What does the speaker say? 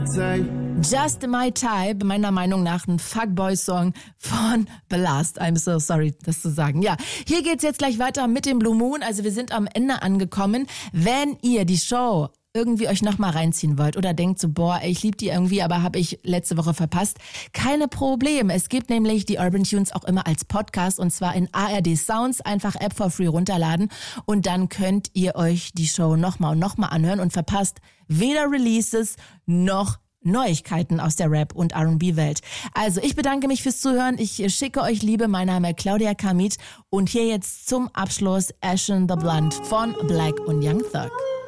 appetite. Just My Type, meiner Meinung nach ein Fuckboy-Song von Blast. I'm so sorry, das zu sagen. Ja, hier geht's jetzt gleich weiter mit dem Blue Moon. Also wir sind am Ende angekommen. Wenn ihr die Show irgendwie euch nochmal reinziehen wollt oder denkt so, boah, ich liebe die irgendwie, aber habe ich letzte Woche verpasst. Keine Problem. Es gibt nämlich die Urban Tunes auch immer als Podcast und zwar in ARD Sounds. Einfach App for free runterladen und dann könnt ihr euch die Show nochmal anhören und verpasst weder Releases noch Neuigkeiten aus der Rap- und R&B-Welt. Also ich bedanke mich fürs Zuhören. Ich schicke euch Liebe. Mein Name ist Claudia Kamit und hier jetzt zum Abschluss Ashen the Blunt von Black und Young Thug.